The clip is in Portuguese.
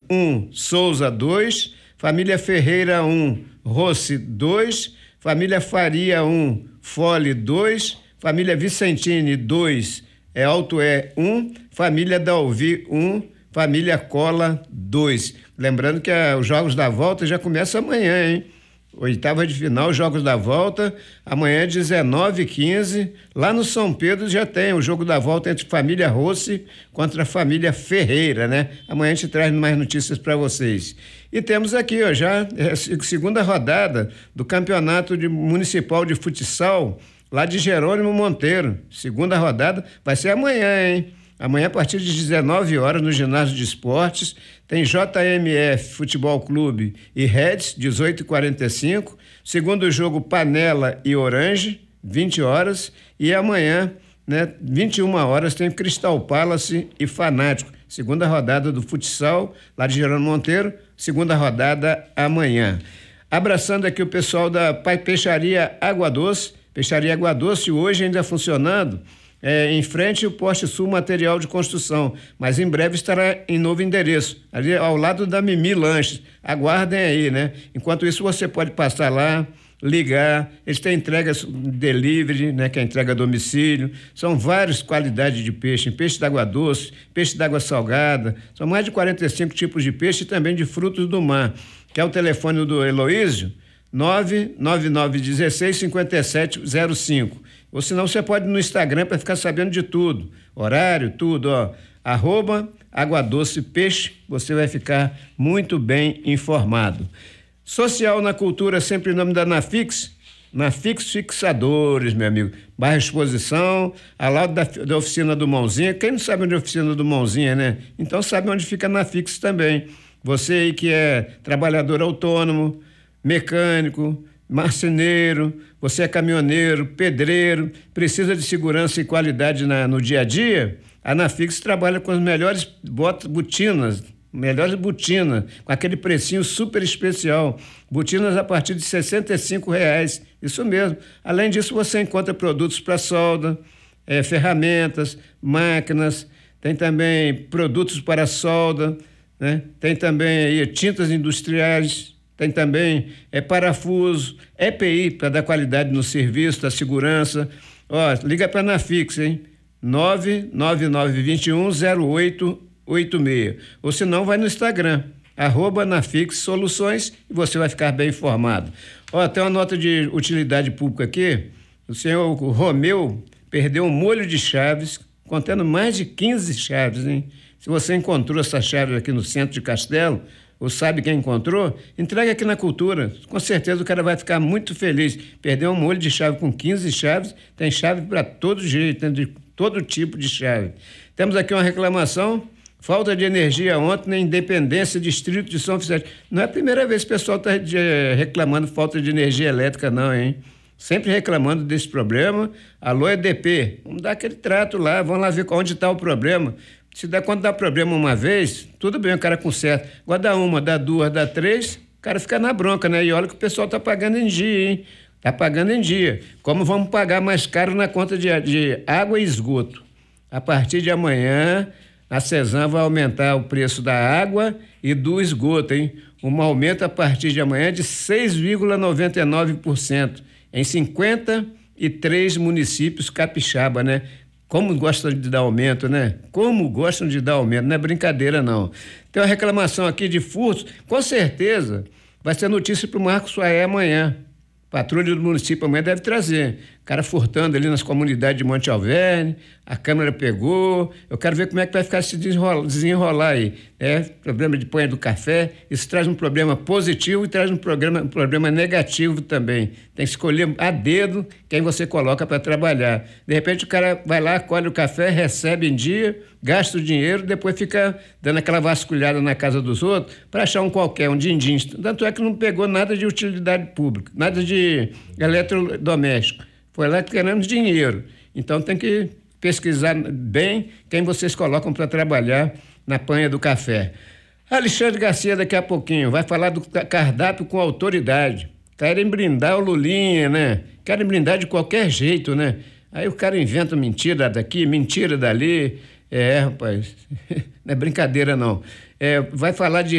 1, Souza 2, família Ferreira 1, Rossi 2, família Faria 1, Fole 2, família Vicentini 2, Altoé 1, família Dalvi 1, família Cola 2. Lembrando que os jogos da volta já começam amanhã, hein? Oitava de final, jogos da volta, amanhã 19h15, lá no São Pedro já tem o jogo da volta entre família Rossi contra a família Ferreira, né? Amanhã a gente traz mais notícias para vocês. E temos aqui, ó, já segunda rodada do Campeonato Municipal de Futsal, lá de Jerônimo Monteiro. Segunda rodada vai ser amanhã, hein? Amanhã, a partir de 19 horas, no Ginásio de Esportes, tem JMF Futebol Clube e Reds, 18h45. Segundo jogo, Panela e Orange, 20 horas. E amanhã, né, 21 horas, tem Crystal Palace e Fanático. Segunda rodada do futsal, lá de Jerônimo Monteiro. Segunda rodada amanhã. Abraçando aqui o pessoal da Peixaria Água Doce. Peixaria Água Doce hoje ainda funcionando. Em frente ao Poste Sul Material de Construção, mas em breve estará em novo endereço, ali ao lado da Mimi Lanches. Aguardem aí, né? Enquanto isso, você pode passar lá, ligar, eles têm entregas delivery, né? Que é entrega a domicílio, são várias qualidades de peixe, peixe d'água doce, peixe d'água salgada, são mais de 45 tipos de peixe e também de frutos do mar, que é o telefone do Heloísio, 999165705. Ou senão você pode ir no Instagram para ficar sabendo de tudo, horário, tudo, ó, @aguadocepeixe, você vai ficar muito bem informado. Social na cultura, sempre em nome da Nafix Fixadores, meu amigo, bairro Exposição, ao lado da oficina do Mãozinha. Quem não sabe onde é a oficina do Mãozinha, né? Então sabe onde fica a Nafix também. Você aí que é trabalhador autônomo, mecânico, marceneiro, você é caminhoneiro, pedreiro, precisa de segurança e qualidade no dia a dia? A Nafix trabalha com as melhores botinas, com aquele precinho super especial. Botinas a partir de R$65, isso mesmo. Além disso, você encontra produtos para solda, ferramentas, máquinas, tem também produtos para solda, né? Tem também aí tintas industriais, tem também parafuso, EPI para dar qualidade no serviço, da segurança. Ó, liga para a Nafix, hein? 999210886. Ou se não, vai no Instagram, @Nafix Soluções, e você vai ficar bem informado. Ó, tem uma nota de utilidade pública aqui. O senhor Romeu perdeu um molho de chaves, contendo mais de 15 chaves, hein? Se você encontrou essa chave aqui no centro de Castelo, ou sabe quem encontrou, entrega aqui na Cultura. Com certeza o cara vai ficar muito feliz. Perdeu um molho de chave com 15 chaves, tem chave para todo jeito, tem de todo tipo de chave. Temos aqui uma reclamação, falta de energia ontem na Independência, Distrito de São Vicente. Não é a primeira vez que o pessoal está reclamando falta de energia elétrica não, hein? Sempre reclamando desse problema. Alô, EDP, vamos dar aquele trato lá, vamos lá ver onde está o problema. Se quando dá problema uma vez, tudo bem, o cara conserta. Agora dá uma, dá duas, dá três, o cara fica na bronca, né? E olha que o pessoal tá pagando em dia, hein? Tá pagando em dia. Como vamos pagar mais caro na conta de água e esgoto? A partir de amanhã, a Cesan vai aumentar o preço da água e do esgoto, hein? Um aumento a partir de amanhã de 6,99% em 53 municípios capixaba, né? Como gostam de dar aumento, né? Como gostam de dar aumento, não é brincadeira não. Tem uma reclamação aqui de furtos, com certeza vai ser notícia para o Marcos Suaé amanhã. Patrulha do município amanhã deve trazer. O cara furtando ali nas comunidades de Monte Alverne, a câmera pegou. Eu quero ver como é que vai ficar se desenrolar aí. Problema de panha do café, isso traz um problema positivo e traz um problema negativo também. Tem que escolher a dedo quem você coloca para trabalhar. De repente o cara vai lá, colhe o café, recebe em dia, gasta o dinheiro, depois fica dando aquela vasculhada na casa dos outros para achar um qualquer, um din-din. Tanto é que não pegou nada de utilidade pública, nada de eletrodoméstico. Foi lá que queremos dinheiro. Então tem que pesquisar bem quem vocês colocam para trabalhar na panha do café. Alexandre Garcia daqui a pouquinho vai falar do cardápio com autoridade. Querem blindar o Lulinha, né? Querem blindar de qualquer jeito, né? Aí o cara inventa mentira daqui, mentira dali. Rapaz, não é brincadeira não. Vai falar de